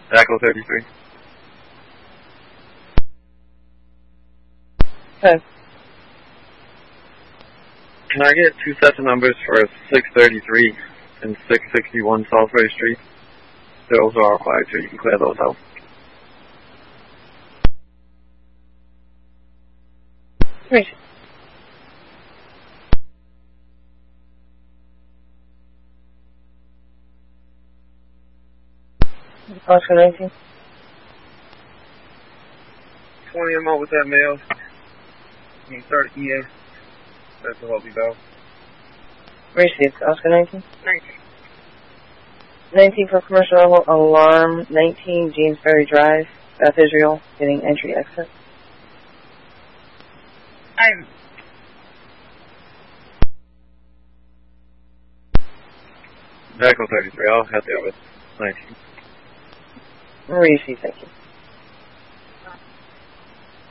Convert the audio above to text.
Echo 33. Okay. Can I get 2 sets of numbers for 633 and 661 Salisbury Street? Those are required, so you can clear those out. Great. Oscar 19. 20 MO with that mail. You start EA. That's a Holy Bell. Received. Oscar 19. 19. 19 for commercial alarm. 19 Jamesbury Drive, South Israel, getting entry exit. Echo 33, I'll head there with 19. Received, thank you.